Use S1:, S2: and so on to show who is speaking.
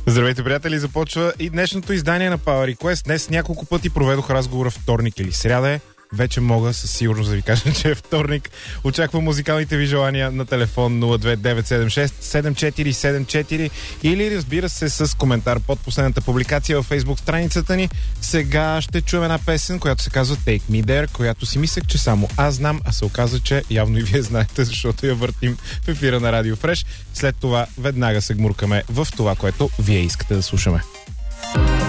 S1: Здравейте, приятели! Започва и днешното издание на Power Request. Днес няколко пъти проведох разговора вторник или сряда. Вече мога със сигурност да ви кажа, че е вторник. Очаквам музикалните ви желания на телефон 02976-7474 или, разбира се, с коментар под последната публикация във Facebook страницата ни. Сега ще чуем една песен, която се казва Take Me There, която си мислех, че само аз знам, а се оказа, че явно и вие знаете, защото я въртим в ефира на Радио Фреш. След това веднага се гмуркаме в това, което вие искате да слушаме.